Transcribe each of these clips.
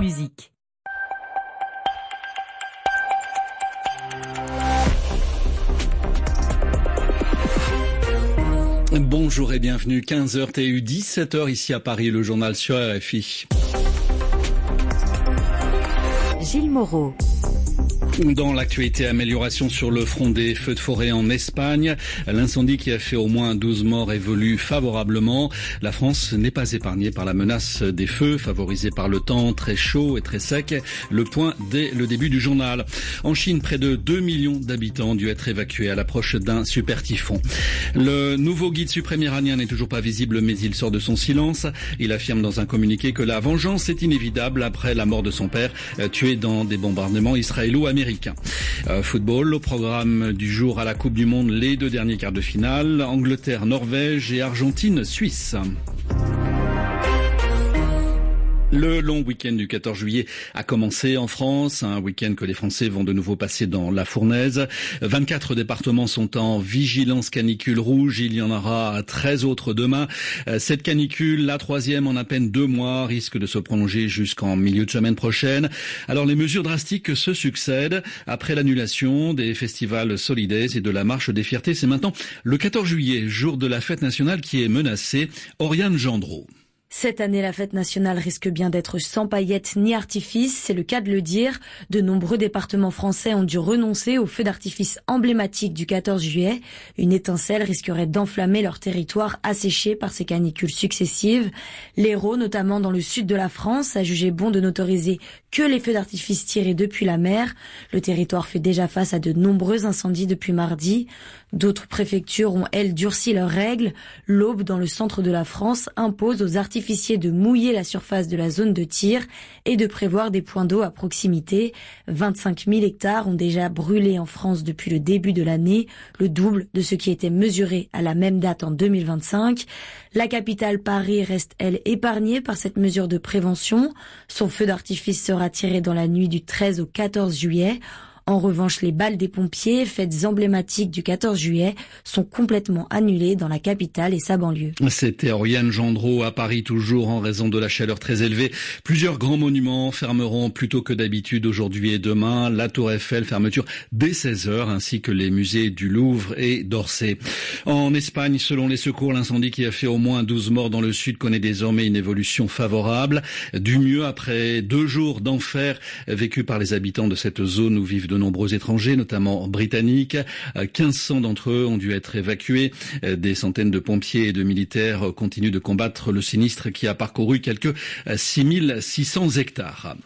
musique. Bonjour et bienvenue, 15h TU, 17h ici à Paris, le journal sur RFI. Gilles Moreau. Dans l'actualité, amélioration sur le front des feux de forêt en Espagne. L'incendie qui a fait au moins 12 morts évolue favorablement. La France n'est pas épargnée par la menace des feux, favorisée par le temps très chaud et très sec. Le point dès le début du journal. En Chine, près de 2 millions d'habitants ont dû être évacués à l'approche d'un super typhon. Le nouveau guide suprême iranien n'est toujours pas visible, mais il sort de son silence. Il affirme dans un communiqué que la vengeance est inévitable après la mort de son père, tué dans des bombardements israélo-américains. Football, au programme du jour à la Coupe du Monde, les 2 derniers quarts de finale, Angleterre, Norvège et Argentine, Suisse. Le long week-end du 14 juillet a commencé en France, un week-end que les Français vont de nouveau passer dans la fournaise. 24 départements sont en vigilance canicule rouge, il y en aura 13 autres demain. Cette canicule, la 3e en à peine 2 mois, risque de se prolonger jusqu'en milieu de semaine prochaine. Alors les mesures drastiques se succèdent. Après l'annulation des festivals Solidays et de la Marche des Fiertés, c'est maintenant le 14 juillet, jour de la fête nationale qui est menacé. Oriane Gendreau. Cette année, la fête nationale risque bien d'être sans paillettes ni artifices, c'est le cas de le dire. De nombreux départements français ont dû renoncer aux feux d'artifice emblématiques du 14 juillet. Une étincelle risquerait d'enflammer leur territoire asséché par ces canicules successives. L'Hérault, notamment dans le sud de la France, a jugé bon de n'autoriser que les feux d'artifice tirés depuis la mer. Le territoire fait déjà face à de nombreux incendies depuis mardi. D'autres préfectures ont, elles, durci leurs règles. L'Aube, dans le centre de la France, impose aux artificiers de mouiller la surface de la zone de tir et de prévoir des points d'eau à proximité. 25 000 hectares ont déjà brûlé en France depuis le début de l'année, le double de ce qui était mesuré à la même date en 2025. La capitale Paris reste, elle, épargnée par cette mesure de prévention. Son feu d'artifice sera tiré dans la nuit du 13 au 14 juillet. En revanche, les balles des pompiers, fêtes emblématiques du 14 juillet, sont complètement annulées dans la capitale et sa banlieue. C'était Oriane Gendreau à Paris, toujours en raison de la chaleur très élevée. Plusieurs grands monuments fermeront plus tôt que d'habitude aujourd'hui et demain. La Tour Eiffel, fermeture dès 16h, ainsi que les musées du Louvre et d'Orsay. En Espagne, selon les secours, l'incendie qui a fait au moins 12 morts dans le sud connaît désormais une évolution favorable. Du mieux après 2 jours d'enfer vécus par les habitants de cette zone où vivent de nombreux étrangers, notamment britanniques. 1500 d'entre eux ont dû être évacués. Des centaines de pompiers et de militaires continuent de combattre le sinistre qui a parcouru quelques 6600 hectares.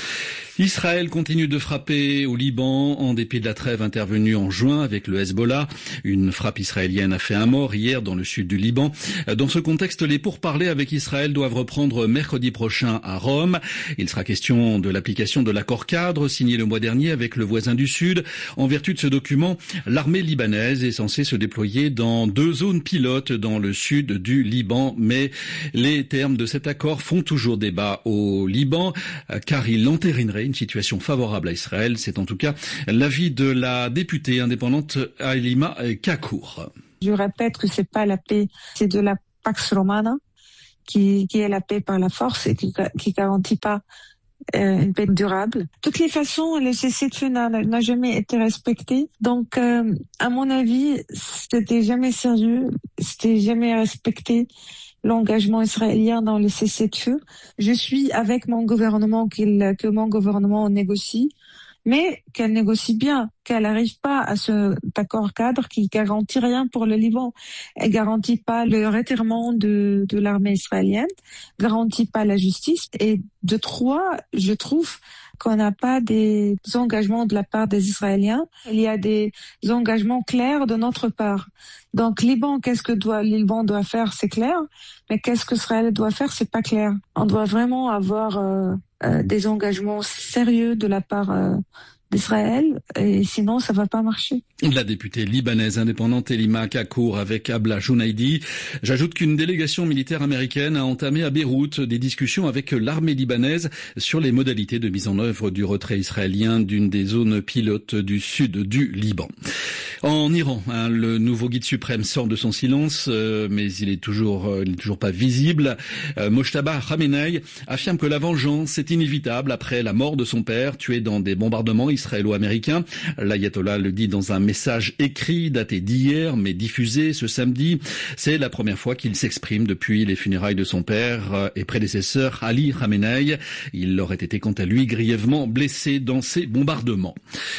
Israël continue de frapper au Liban en dépit de la trêve intervenue en juin avec le Hezbollah. Une frappe israélienne a fait un mort hier dans le sud du Liban. Dans ce contexte, les pourparlers avec Israël doivent reprendre mercredi prochain à Rome. Il sera question de l'application de l'accord cadre signé le mois dernier avec le voisin du sud. En vertu de ce document, l'armée libanaise est censée se déployer dans 2 zones pilotes dans le sud du Liban. Mais les termes de cet accord font toujours débat au Liban car il entérinerait une situation favorable à Israël. C'est en tout cas l'avis de la députée indépendante Halima Kakour. Je répète que c'est pas la paix, c'est de la Pax Romana qui est la paix par la force et qui garantit pas une paix durable. De toutes les façons, le cessez-le-feu n'a jamais été respecté. Donc, à mon avis, c'était jamais sérieux, c'était jamais respecté. L'engagement israélien dans le cessez-le-feu. Je suis avec mon gouvernement que mon gouvernement négocie, mais qu'elle négocie bien, qu'elle n'arrive pas à cet accord cadre qui garantit rien pour le Liban. Elle garantit pas le retirement de l'armée israélienne, garantit pas la justice. Et de 3, je trouve qu'on n'a pas des engagements de la part des Israéliens. Il y a des engagements clairs de notre part. Donc, qu'est-ce que le Liban doit faire, c'est clair. Mais qu'est-ce que Israël doit faire, c'est pas clair. On doit vraiment avoir des engagements sérieux de la part d'Israël, et sinon ça va pas marcher. La députée libanaise indépendante Halima Kakour avec Abla Jounaidi. J'ajoute qu'une délégation militaire américaine a entamé à Beyrouth des discussions avec l'armée libanaise sur les modalités de mise en œuvre du retrait israélien d'une des zones pilotes du sud du Liban. En Iran, le nouveau guide suprême sort de son silence, mais il est toujours pas visible. Mojtaba Khamenei affirme que la vengeance est inévitable après la mort de son père, tué dans des bombardements israélo-américains. L'ayatollah le dit dans un message écrit daté d'hier, mais diffusé ce samedi. C'est la première fois qu'il s'exprime depuis les funérailles de son père et prédécesseur Ali Khamenei. Il aurait été quant à lui grièvement blessé dans ces bombardements.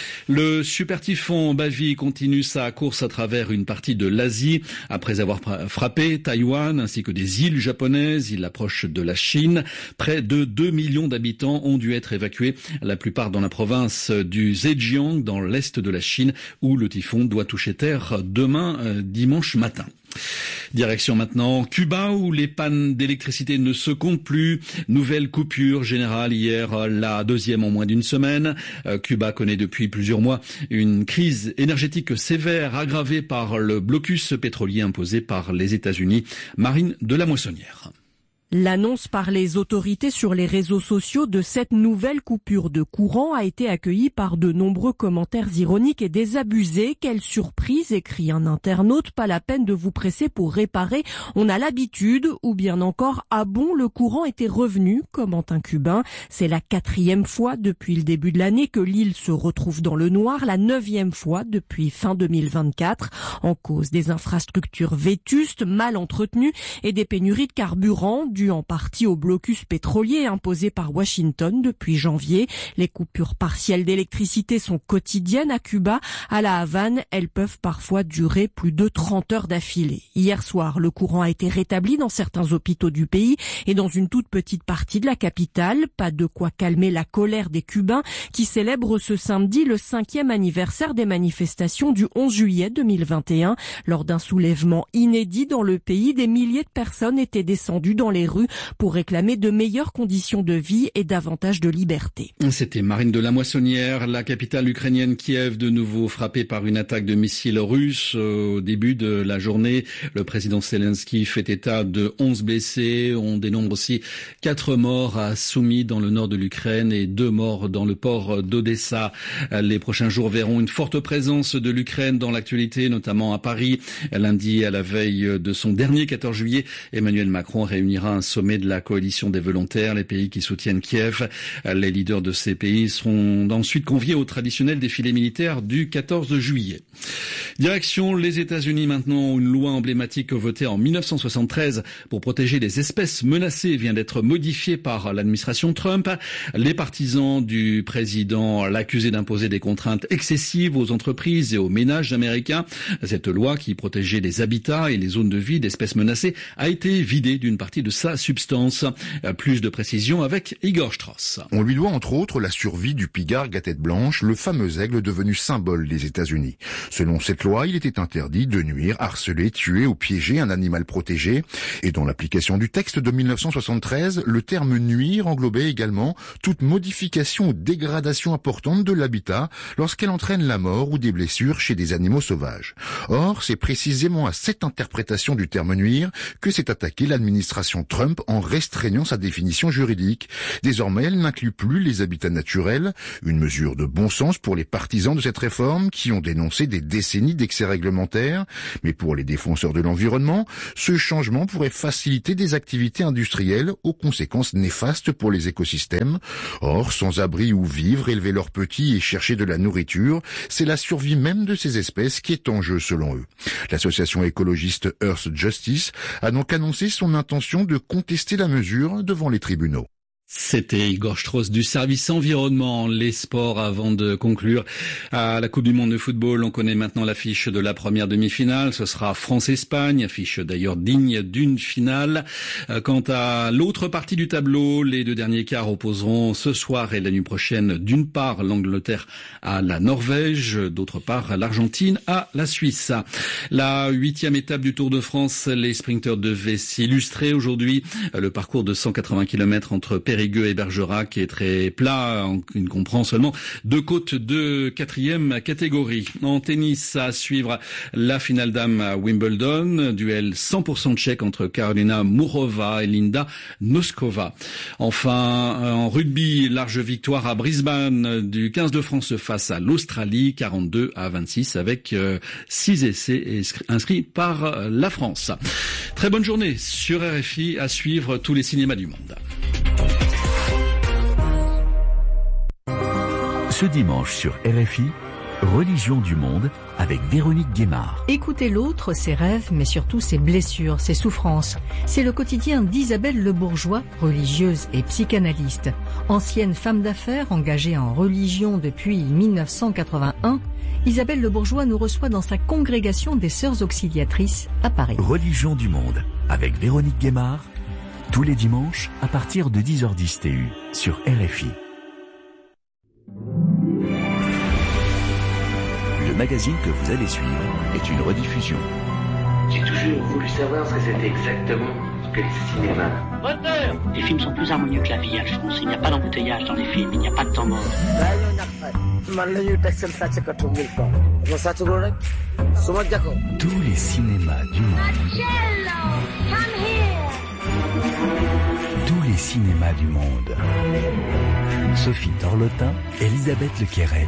Le super typhon Bavi continue sa course à travers une partie de l'Asie. Après avoir frappé Taïwan ainsi que des îles japonaises, il approche de la Chine. Près de 2 millions d'habitants ont dû être évacués, la plupart dans la province du Zhejiang, dans l'est de la Chine, où le typhon doit toucher terre demain, dimanche matin. Direction maintenant Cuba, où les pannes d'électricité ne se comptent plus. Nouvelle coupure générale hier, la deuxième en moins d'une semaine. Cuba connaît depuis plusieurs mois une crise énergétique sévère aggravée par le blocus pétrolier imposé par les États-Unis. Marine de la Moissonnière. L'annonce par les autorités sur les réseaux sociaux de cette nouvelle coupure de courant a été accueillie par de nombreux commentaires ironiques et désabusés. Quelle surprise, écrit un internaute, pas la peine de vous presser pour réparer, on a l'habitude, ou bien encore, ah bon, le courant était revenu, commente un Cubain. C'est la 4e fois depuis le début de l'année que l'île se retrouve dans le noir, la 9e fois depuis fin 2024, en cause des infrastructures vétustes, mal entretenues et des pénuries de carburant, dû en partie au blocus pétrolier imposé par Washington depuis janvier. Les coupures partielles d'électricité sont quotidiennes à Cuba. À La Havane, elles peuvent parfois durer plus de 30 heures d'affilée. Hier soir, le courant a été rétabli dans certains hôpitaux du pays et dans une toute petite partie de la capitale. Pas de quoi calmer la colère des Cubains qui célèbrent ce samedi le 5e anniversaire des manifestations du 11 juillet 2021. Lors d'un soulèvement inédit dans le pays, des milliers de personnes étaient descendues dans les rues pour réclamer de meilleures conditions de vie et davantage de liberté. C'était Marine de la Moissonnière. La capitale ukrainienne Kiev, de nouveau frappée par une attaque de missiles russes au début de la journée. Le président Zelensky fait état de 11 blessés. On dénombre aussi 4 morts à Soumy dans le nord de l'Ukraine et 2 morts dans le port d'Odessa. Les prochains jours verront une forte présence de l'Ukraine dans l'actualité, notamment à Paris. Lundi, à la veille de son dernier 14 juillet, Emmanuel Macron réunira un sommet de la coalition des volontaires, les pays qui soutiennent Kiev. Les leaders de ces pays seront ensuite conviés au traditionnel défilé militaire du 14 juillet. Direction les États-Unis maintenant, une loi emblématique votée en 1973 pour protéger les espèces menacées vient d'être modifiée par l'administration Trump. Les partisans du président l'accusaient d'imposer des contraintes excessives aux entreprises et aux ménages américains. Cette loi qui protégeait les habitats et les zones de vie d'espèces menacées a été vidée d'une partie de sa substance. Plus de précisions avec Igor Strauss. On lui doit entre autres la survie du pigargue à tête blanche, le fameux aigle devenu symbole des États-Unis. Selon cette loi, il était interdit de nuire, harceler, tuer ou piéger un animal protégé. Et dans l'application du texte de 1973, le terme nuire englobait également toute modification ou dégradation importante de l'habitat lorsqu'elle entraîne la mort ou des blessures chez des animaux sauvages. Or, c'est précisément à cette interprétation du terme nuire que s'est attaquée l'administration Trump en restreignant sa définition juridique. Désormais, elle n'inclut plus les habitats naturels, une mesure de bon sens pour les partisans de cette réforme qui ont dénoncé des décennies d'excès réglementaires. Mais pour les défenseurs de l'environnement, ce changement pourrait faciliter des activités industrielles aux conséquences néfastes pour les écosystèmes. Or, sans abri où vivre, élever leurs petits et chercher de la nourriture, c'est la survie même de ces espèces qui est en jeu selon eux. L'association écologiste Earth Justice a donc annoncé son intention de contester la mesure devant les tribunaux. C'était Igor Strauss du service environnement. Les sports avant de conclure. À la Coupe du Monde de football, on connaît maintenant l'affiche de la première demi-finale. Ce sera France-Espagne, affiche d'ailleurs digne d'une finale. Quant à l'autre partie du tableau, les deux derniers quarts opposeront ce soir et la nuit prochaine d'une part l'Angleterre à la Norvège, d'autre part l'Argentine à la Suisse. La 8e étape du Tour de France, les sprinteurs devaient s'illustrer aujourd'hui. Le parcours de 180 km entre Périgueux Périgueux et Bergerac est très plat. On comprend seulement 2 côtes de 4e catégorie. En tennis, à suivre la finale dame à Wimbledon. Duel 100% tchèque entre Karolina Murova et Linda Noskova. Enfin, en rugby, large victoire à Brisbane du 15 de France face à l'Australie, 42-26 avec 6 essais inscrits par la France. Très bonne journée sur RFI, à suivre tous les cinémas du monde. Ce dimanche sur RFI, Religion du monde avec Véronique Guémard. Écouter l'autre, ses rêves, mais surtout ses blessures, ses souffrances. C'est le quotidien d'Isabelle Le Bourgeois, religieuse et psychanalyste. Ancienne femme d'affaires engagée en religion depuis 1981, Isabelle Le Bourgeois nous reçoit dans sa congrégation des Sœurs Auxiliatrices à Paris. Religion du monde avec Véronique Guémard, tous les dimanches à partir de 10h10 TU sur RFI. Le magazine que vous allez suivre est une rediffusion. J'ai toujours voulu savoir ce que c'était exactement que le cinéma. Les films sont plus harmonieux que la vie, Alphonse. Il n'y a pas d'embouteillage dans les films, il n'y a pas de temps mort. Tous les cinémas du monde. Tous les cinémas du monde. Sophie Torlotin, Elisabeth Lequeret.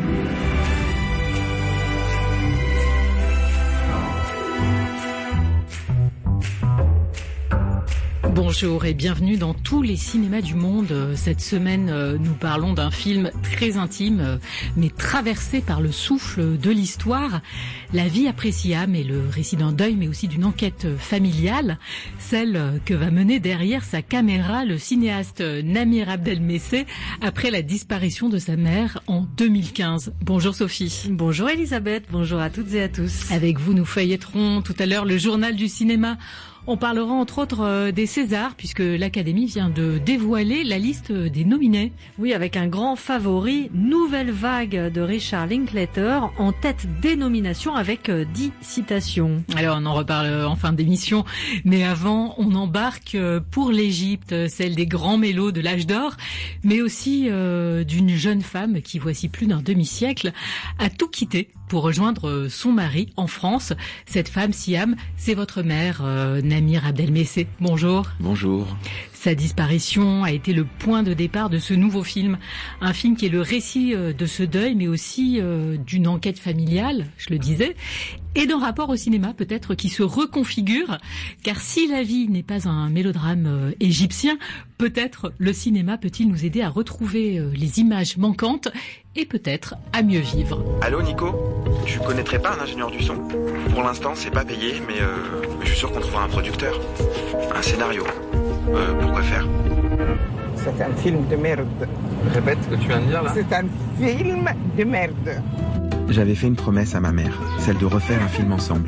Bonjour et bienvenue dans tous les cinémas du monde. Cette semaine, nous parlons d'un film très intime, mais traversé par le souffle de l'histoire. La vie après Siam est le récit d'un deuil, mais aussi d'une enquête familiale, celle que va mener derrière sa caméra le cinéaste Namir Abdelmesseh après la disparition de sa mère en 2015. Bonjour Sophie. Bonjour Elisabeth, bonjour à toutes et à tous. Avec vous, nous feuilletterons tout à l'heure le journal du cinéma. On parlera entre autres des Césars, puisque l'Académie vient de dévoiler la liste des nominés. Oui, avec un grand favori, Nouvelle Vague de Richard Linklater, en tête des nominations avec 10 citations. Alors on en reparle en fin d'émission, mais avant on embarque pour l'Égypte, celle des grands mélos de l'âge d'or, mais aussi d'une jeune femme qui, voici plus d'un demi-siècle, a tout quitté pour rejoindre son mari en France. Cette femme, Siam, c'est votre mère, Namir Abdelmesseh. Bonjour. Bonjour. Sa disparition a été le point de départ de ce nouveau film. Un film qui est le récit de ce deuil, mais aussi d'une enquête familiale, je le disais, et d'un rapport au cinéma peut-être qui se reconfigure. Car si la vie n'est pas un mélodrame égyptien, peut-être le cinéma peut-il nous aider à retrouver les images manquantes et peut-être à mieux vivre. Allô Nico, tu connaîtrais pas un ingénieur du son? Pour l'instant c'est pas payé, mais je suis sûr qu'on trouvera un producteur, un scénario. Pourquoi faire? C'est un film de merde. Répète ce que tu viens de dire là. C'est un film de merde. J'avais fait une promesse à ma mère, celle de refaire un film ensemble.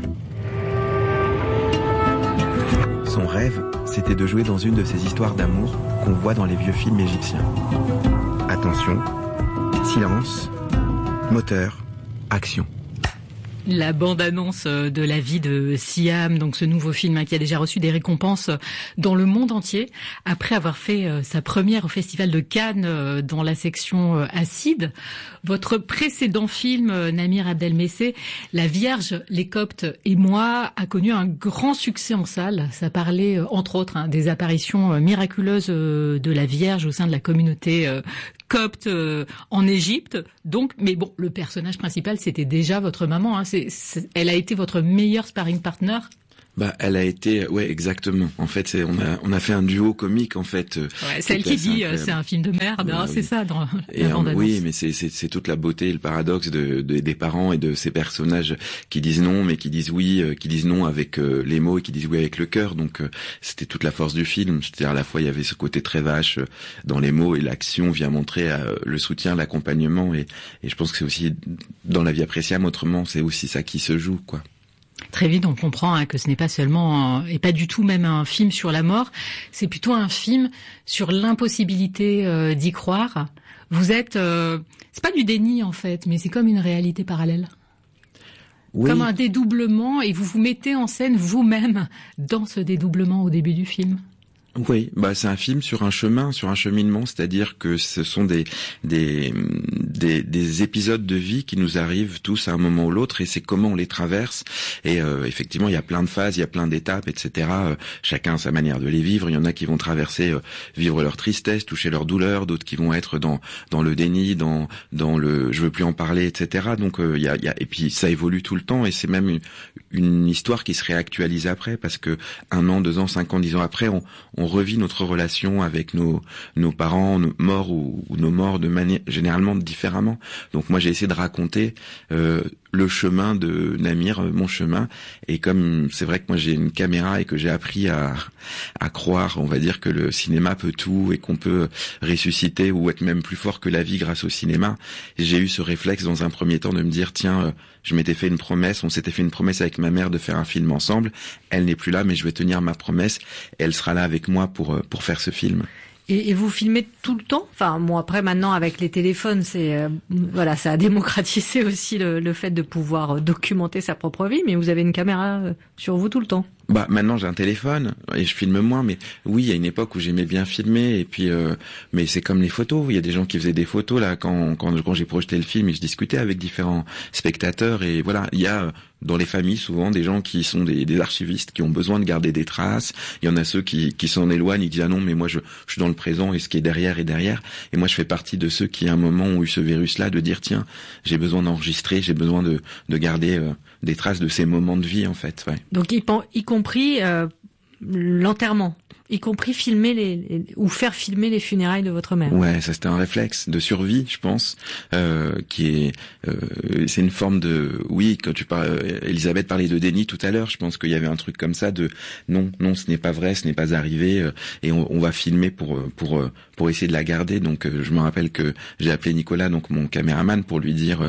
Son rêve, c'était de jouer dans une de ces histoires d'amour qu'on voit dans les vieux films égyptiens. Attention, silence, moteur, action. La bande-annonce de la vie de Siam, donc ce nouveau film qui a déjà reçu des récompenses dans le monde entier, après avoir fait sa première au Festival de Cannes dans la section Acide. Votre précédent film, Namir Abdelmesseh, La Vierge, les Coptes et moi, a connu un grand succès en salle. Ça parlait, entre autres, des apparitions miraculeuses de la Vierge au sein de la communauté copte en Égypte. Donc, mais bon, le personnage principal, c'était déjà votre maman. Elle a été votre meilleur sparring partner. Elle a été, ouais, exactement. En fait, on a fait un duo comique, en fait. Ouais, celle qui dit, c'est un film de merde, hein, c'est ça, dans la bande-annonce. Oui, mais c'est toute la beauté et le paradoxe des parents et de ces personnages qui disent non, mais qui disent oui, qui disent non avec les mots et qui disent oui avec le cœur. Donc, c'était toute la force du film. C'est-à-dire, à la fois, il y avait ce côté très vache dans les mots et l'action vient montrer le soutien, l'accompagnement et je pense que c'est aussi dans la vie après Siam, autrement, c'est aussi ça qui se joue, quoi. Très vite, on comprend que ce n'est pas seulement, et pas du tout même un film sur la mort, c'est plutôt un film sur l'impossibilité d'y croire. Vous êtes, c'est pas du déni en fait, mais c'est comme une réalité parallèle. Oui. Comme un dédoublement, et vous vous mettez en scène vous-même dans ce dédoublement au début du film. Oui, c'est un film sur un cheminement, c'est-à-dire que ce sont des épisodes de vie qui nous arrivent tous à un moment ou l'autre, et c'est comment on les traverse. Et effectivement, il y a plein de phases, il y a plein d'étapes, etc. Chacun a sa manière de les vivre. Il y en a qui vont traverser, vivre leur tristesse, toucher leur douleur, d'autres qui vont être dans le déni, dans le je veux plus en parler, etc. Donc il y a et puis ça évolue tout le temps, et c'est même une histoire qui se réactualise après, parce que 1 an, 2 ans, 5 ans, 10 ans après, on revit notre relation avec nos parents, nos morts ou nos morts de manière généralement différemment. Donc moi j'ai essayé de raconter le chemin de Namir, mon chemin, et comme c'est vrai que moi j'ai une caméra et que j'ai appris à croire, on va dire, que le cinéma peut tout et qu'on peut ressusciter ou être même plus fort que la vie grâce au cinéma, j'ai eu ce réflexe dans un premier temps de me dire tiens, je m'étais fait une promesse, on s'était fait une promesse avec ma mère de faire un film ensemble, elle n'est plus là mais je vais tenir ma promesse, elle sera là avec moi pour faire ce film. Et vous filmez tout le temps? Enfin, bon, après, maintenant, avec les téléphones, c'est ça a démocratisé aussi le fait de pouvoir documenter sa propre vie, mais vous avez une caméra sur vous tout le temps? Maintenant j'ai un téléphone et je filme moins, mais oui, il y a une époque où j'aimais bien filmer, et puis mais c'est comme les photos, il y a des gens qui faisaient des photos là quand j'ai projeté le film, et je discutais avec différents spectateurs, et voilà, il y a dans les familles souvent des gens qui sont des archivistes qui ont besoin de garder des traces. Il y en a ceux qui s'en éloignent, ils disent ah non mais moi je suis dans le présent et ce qui est derrière est derrière, et moi je fais partie de ceux qui à un moment ont eu ce virus là de dire tiens, j'ai besoin d'enregistrer, j'ai besoin de garder des traces de ces moments de vie en fait. Ouais. Donc y compris l'enterrement, y compris filmer ou faire filmer les funérailles de votre mère. Ouais, ça c'était un réflexe de survie, je pense, qui est c'est une forme de quand tu parles, Elisabeth parlait de déni tout à l'heure, je pense qu'il y avait un truc comme ça de non, ce n'est pas vrai, ce n'est pas arrivé, et on va filmer pour essayer de la garder. Donc je me rappelle que j'ai appelé Nicolas, donc mon caméraman, pour lui dire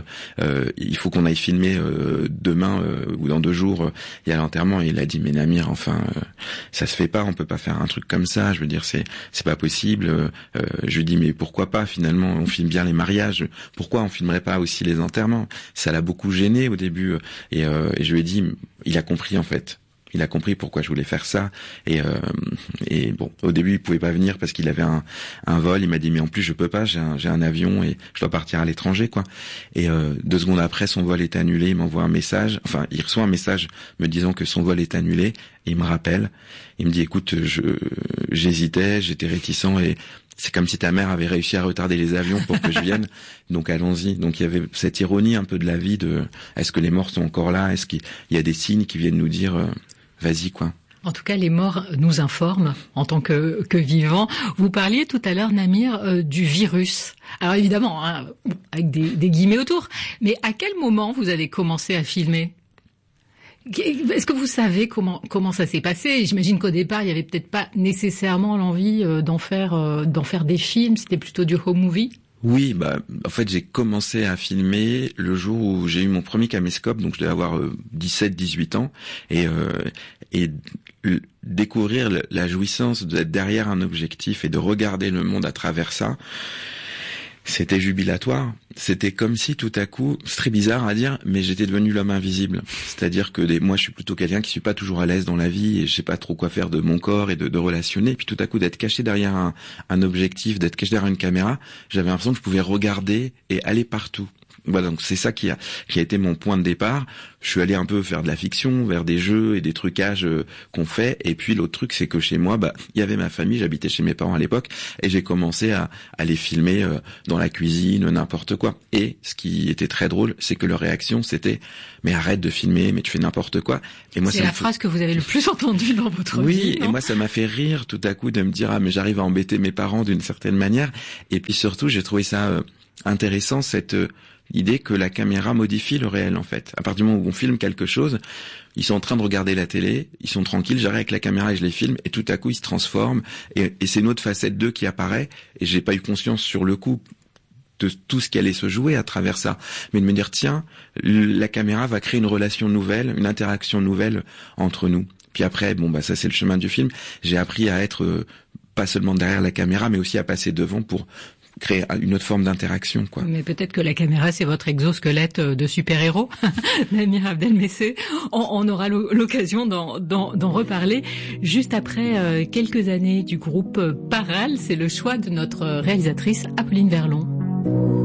il faut qu'on aille filmer demain ou dans 2 jours, il y a l'enterrement, et il a dit mais Namir, enfin ça se fait pas, on peut pas faire un truc comme ça, je veux dire c'est pas possible. Je lui dis mais pourquoi pas, finalement on filme bien les mariages, pourquoi on filmerait pas aussi les enterrements? Ça l'a beaucoup gêné au début, et je lui ai dit, il a compris en fait. Il a compris pourquoi je voulais faire ça, et bon, au début il pouvait pas venir parce qu'il avait un vol. Il m'a dit mais en plus je peux pas, j'ai un avion et je dois partir à l'étranger quoi. Et 2 secondes après son vol est annulé. Il m'envoie un message, enfin il reçoit un message me disant que son vol est annulé, et il me rappelle. Il me dit écoute, j'hésitais, j'étais réticent, et c'est comme si ta mère avait réussi à retarder les avions pour que je vienne, donc allons-y. Donc il y avait cette ironie un peu de la vie de est-ce que les morts sont encore là, est-ce qu'il y a des signes qui viennent nous dire vas-y quoi. En tout cas, les morts nous informent en tant que vivants. Vous parliez tout à l'heure, Namir, du virus. Alors évidemment, avec des guillemets autour, mais à quel moment vous avez commencé à filmer ? Est-ce que vous savez comment ça s'est passé ? J'imagine qu'au départ, il n'y avait peut-être pas nécessairement l'envie d'en faire des films, c'était plutôt du home movie. Oui, en fait, j'ai commencé à filmer le jour où j'ai eu mon premier caméscope, donc je devais avoir 17-18 ans, et découvrir la jouissance d'être derrière un objectif et de regarder le monde à travers ça. C'était jubilatoire. C'était comme si tout à coup, c'est très bizarre à dire, mais j'étais devenu l'homme invisible. C'est-à-dire que moi, je suis plutôt quelqu'un qui suis pas toujours à l'aise dans la vie, et je sais pas trop quoi faire de mon corps et de relationner. Et puis tout à coup, d'être caché derrière un objectif, d'être caché derrière une caméra, j'avais l'impression que je pouvais regarder et aller partout. Voilà, donc c'est ça qui a été mon point de départ. Je suis allé un peu faire de la fiction, vers des jeux et des trucages qu'on fait. Et puis l'autre truc, c'est que chez moi, il y avait ma famille, j'habitais chez mes parents à l'époque, et j'ai commencé à les filmer dans la cuisine, n'importe quoi. Et ce qui était très drôle, c'est que leur réaction, c'était « Mais arrête de filmer, mais tu fais n'importe quoi ». Et moi, c'est la phrase que vous avez le plus entendue dans votre vie. Oui, et moi, ça m'a fait rire tout à coup de me dire « Ah, mais j'arrive à embêter mes parents d'une certaine manière ». Et puis surtout, j'ai trouvé ça intéressant, cette l'idée que la caméra modifie le réel en fait. À partir du moment où on filme quelque chose, ils sont en train de regarder la télé, ils sont tranquilles, j'arrive avec la caméra et je les filme, et tout à coup ils se transforment, et c'est une autre facette d'eux qui apparaît, et j'ai pas eu conscience sur le coup de tout ce qui allait se jouer à travers ça, mais de me dire tiens, la caméra va créer une relation nouvelle, une interaction nouvelle entre nous. Puis après, ça c'est le chemin du film, j'ai appris à être pas seulement derrière la caméra, mais aussi à passer devant pour créer une autre forme d'interaction, quoi. Mais peut-être que la caméra, c'est votre exosquelette de super-héros, Namir Abdelmessé. On aura l'occasion d'en reparler juste après quelques années du groupe Paral. C'est le choix de notre réalisatrice Apolline Verlon.